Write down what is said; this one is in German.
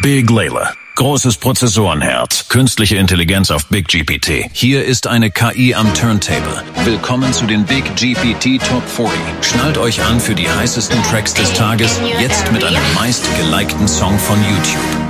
Big Layla. Großes Prozessorenherz. Künstliche Intelligenz auf Big GPT. Hier ist eine KI am Turntable. Willkommen zu den Big GPT Top 40. Schnallt euch an für die heißesten Tracks des Tages. Jetzt mit einem meistgelikten Song von YouTube.